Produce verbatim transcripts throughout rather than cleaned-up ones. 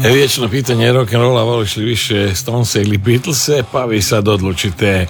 Vječno pitanje rock'n'rolla, voliš li više Stonese ili Beatlese, pa vi sad odlučite. E,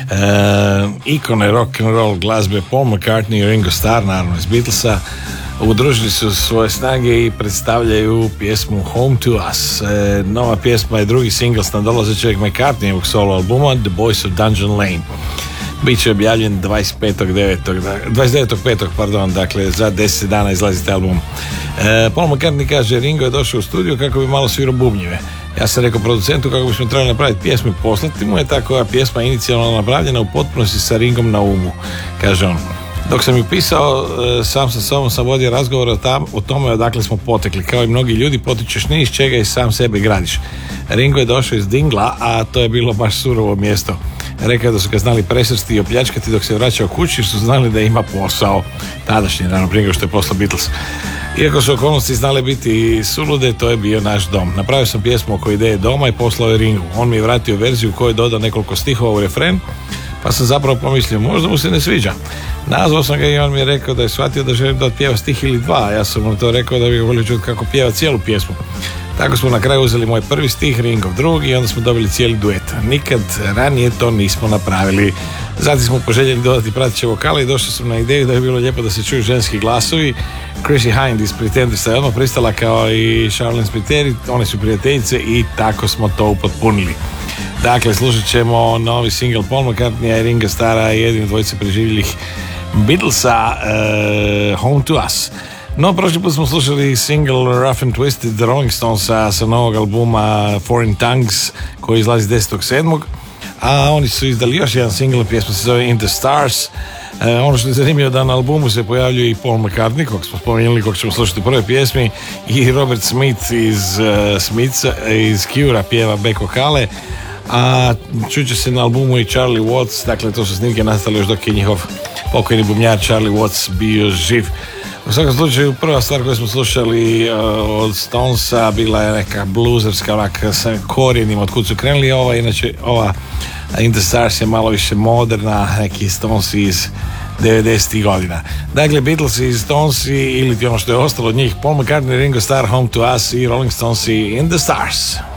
ikone rock'n'roll glazbe Paul McCartney i Ringo Starr, naravno iz Beatlesa, udružili su svoje snage i predstavljaju pjesmu Home to Us. E, nova pjesma je drugi singl s nadolazećeg McCartneyevog solo albuma The Boys of Dungeon Lane. Biće objavljen dvadeset petog devetog dvadeset devetog petog pardon, dakle za deset dana izlazi taj album. E, Paul McCartney kaže, Ringo je došao u studiju kako bi malo svirao bubnjeve. Ja sam rekao producentu kako bismo trebali napraviti pjesmu i poslati mu je, tako ova pjesma inicijalno napravljena u potpunosti sa Ringom na umu, kaže on. Dok sam ju pisao, sam sa sobom sam vodio razgovor o, tam, o tome odakle smo potekli. Kao i mnogi ljudi, potičeš ni iz čega i sam sebe gradiš. Ringo je došao iz Dingla, a to je bilo baš surovo mjesto. Rekao je da su ga znali presrsti i opljačkati dok se vraćao kući, jer su znali da ima posao. Tadašnji, naravno, prije nego što je poslao Beatles. Iako su okolnosti znale biti sulude, to je bio naš dom. Napravio sam pjesmu oko ideje doma i poslao je Ringu. On mi je vratio verziju u kojoj je dodao nekoliko stihova u refren, pa sam zapravo pomislio, možda mu se ne sviđa. Nazvao sam ga i on mi je rekao da je shvatio da želim da otpjeva stih ili dva. Ja sam mu to rekao da bi ga volio čuti kako pjeva cijelu pjesmu. Tako smo na kraju uzeli moj prvi stih, Ringov drugi, i onda smo dobili cijeli duet. Nikad ranije to nismo napravili. Zatim smo poželjeli dodati prateće vokale i došli smo na ideju da je bilo lijepo da se čuju ženski glasovi. Chrissy Hind iz Pretendersa je odmah pristala, kao i Charlene Spiteri, one su prijateljice i tako smo to upotpunili. Dakle, slušat ćemo novi single Paul McCartneya i Ringa Starra, jedini dvojice preživjelih Beatlesa, uh, Home to Us. No, prošli put smo slušali single Rough and Twisted The Rolling Stonesa sa novog albuma Foreign Tongues koji izlazi desetog sedmog A oni su izdali još jedan single, pjesma se zove In the Stars. E, ono što je zanimljivo da na albumu se pojavljuje i Paul McCartney, kog smo spomenuli, kog ćemo slušati u prvoj pjesmi, i Robert Smith iz uh, Smitha, iz Cure pjeva back vokale, a čuće se na albumu i Charlie Watts. Dakle, to su snimke nastale još dok je njihov pokojni bubnjar Charlie Watts bio živ. U svakom slučaju, prva stvar koju smo slušali uh, od Stonesa bila je neka bluzerska, onak sa korijenima od kud su krenuli. Ova, inače, ova In the Stars je malo više moderna, neki Stones iz devedesetih godina. Dakle, Beatles i Stones ili ti ono što je ostalo od njih, Paul McCartney, Ringo Starr, Home to Us i Rolling Stones i In the Stars.